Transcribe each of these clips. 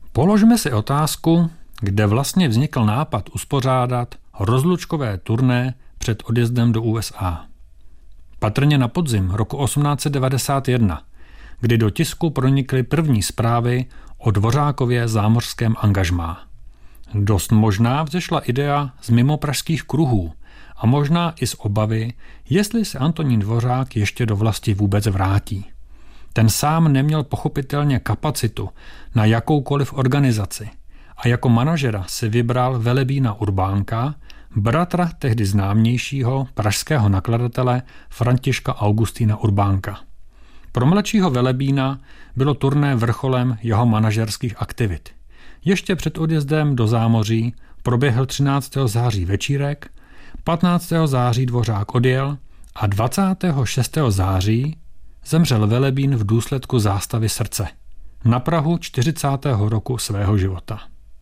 Položme si otázku, kde vlastně vznikl nápad uspořádat rozlučkové turné před odjezdem do USA. Patrně na podzim roku 1891, kdy do tisku pronikly první zprávy o Dvořákově zámořském angažmá. Dost možná vzešla idea z mimopražských kruhů a možná i z obavy, jestli se Antonín Dvořák ještě do vlasti vůbec vrátí. Ten sám neměl pochopitelně kapacitu na jakoukoliv organizaci a jako manažera si vybral Velebína Urbánka, bratra tehdy známějšího pražského nakladatele Františka Augustína Urbánka. Pro mladšího Velebína bylo turné vrcholem jeho manažerských aktivit. Ještě před odjezdem do zámoří proběhl 13. září večírek, 15. září Dvořák odjel a 26. září zemřel Velebín v důsledku zástavy srdce na prahu 40. roku svého života.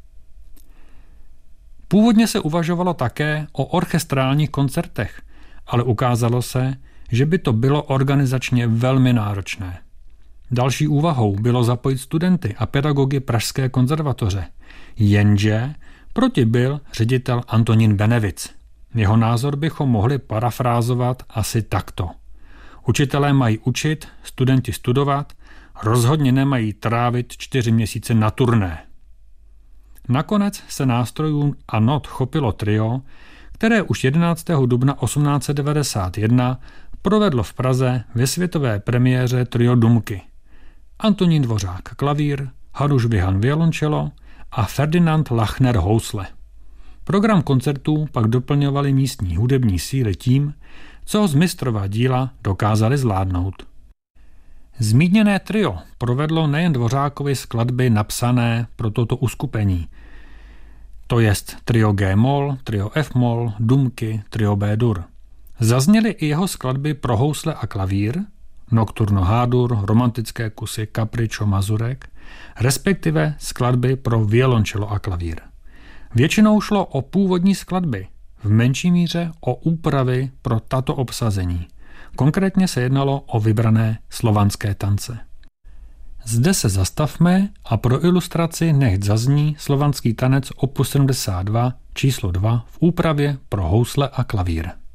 Původně se uvažovalo také o orchestrálních koncertech, ale ukázalo se, že by to bylo organizačně velmi náročné. Další úvahou bylo zapojit studenty a pedagogy Pražské konzervatoře, jenže proti byl ředitel Antonín Benevic. Jeho názor bychom mohli parafrázovat asi takto. Učitelé mají učit, studenti studovat, rozhodně nemají trávit 4 měsíce na turné. Nakonec se nástrojů a not chopilo trio, které už 11. dubna 1891 provedlo v Praze ve světové premiéře trio Dumky. Antonín Dvořák klavír, Hanuš Bihan violončelo a Ferdinand Lachner housle. Program koncertů pak doplňovaly místní hudební síly tím, co z mistrova díla dokázali zvládnout. Zmíněné trio provedlo nejen Dvořákovy skladby napsané pro toto uskupení, to jest trio G-moll, trio F-moll, Dumky, trio B-dur. Zazněly i jeho skladby pro housle a klavír, Nocturno H-dur, romantické kusy Capriccio Mazurek, respektive skladby pro violončelo a klavír. Většinou šlo o původní skladby, v menší míře o úpravy pro tato obsazení. Konkrétně se jednalo o vybrané slovanské tance. Zde se zastavme a pro ilustraci nechť zazní slovanský tanec opus 72 číslo 2 v úpravě pro housle a klavír.